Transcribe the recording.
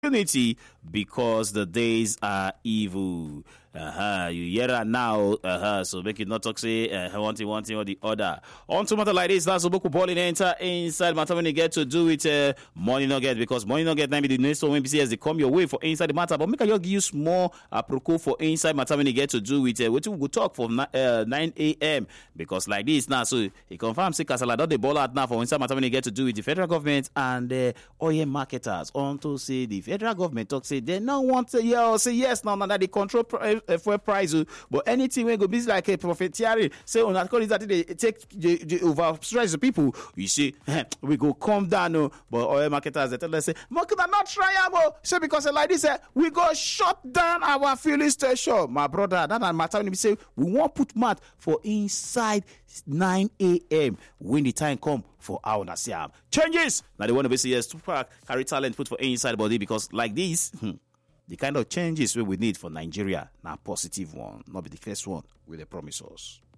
unity because the days are evil. You hear that now. So make it not talk say one thing or the other. On to matter like this, that's Boku balling enter inside matter when you get to do it. Money not get because money not get now be the next one when BCS they come your way for inside the matter. But make I just give you small apropos for inside matter when you get to do it. What we will talk for 9 a.m. because like this now. So he confirms say Kasala don't the ball out now for inside matter when you get to do with the federal government and oil marketers. On to say the federal government talk say they don't want to say yes now that they control fuel price, but anything when go be like a profiteering, say on that that they take the overstress the people. You see, we go calm down. But oil marketers they tell us say, "Market are not trying." So because like this, we go shut down our fueling station, my brother. That matter when we say we won't put mat for inside 9 a.m. when the time come for our Nasiam changes. Now they want to be yes to park carry talent put for inside body because like this. The kind of changes we need for Nigeria, now positive one, not be the first one, will they promise us.